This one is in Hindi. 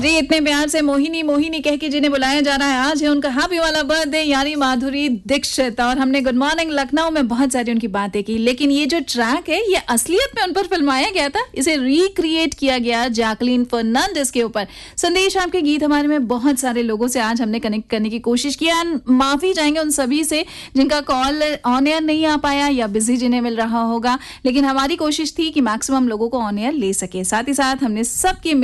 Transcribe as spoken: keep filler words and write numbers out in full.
जी, इतने प्यार से मोहिनी मोहिनी कह के जिन्हें बुलाया जा रहा है, आज है उनका हैप्पी वाला बर्थडे, यानी माधुरी दीक्षित। और हमने गुड मॉर्निंग लखनऊ में बहुत सारी उनकी बातें की, लेकिन ये जो ट्रैक है ये असलियत में उन पर फिल्माया गया था, इसे रिक्रिएट किया गया जैकलीन फर्नांडिस के ऊपर। संदेश आपके गीत हमारे में बहुत सारे लोगों से आज हमने कनेक्ट करने की कोशिश की। एंड माफी चाहेंगे उन सभी से जिनका कॉल ऑन एयर नहीं आ पाया या बिजी जिन्हें मिल रहा होगा, लेकिन हमारी कोशिश थी कि मैक्सिमम लोगों को ऑन एयर ले सके। साथ ही साथ हमने सबकी